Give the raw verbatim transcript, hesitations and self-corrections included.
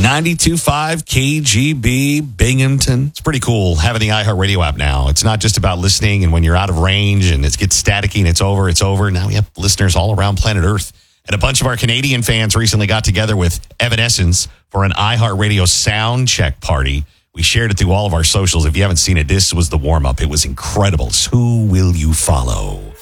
ninety-two point five K G B Binghamton. It's pretty cool having the iHeartRadio app now. It's not just about listening and when you're out of range and it gets staticky and it's over, it's over. Now we have listeners all around planet Earth. And a bunch of our Canadian fans recently got together with Evanescence for an iHeartRadio sound check party. We shared it through all of our socials. If you haven't seen it, this was the warm-up. It was incredible. It's Who Will You Follow?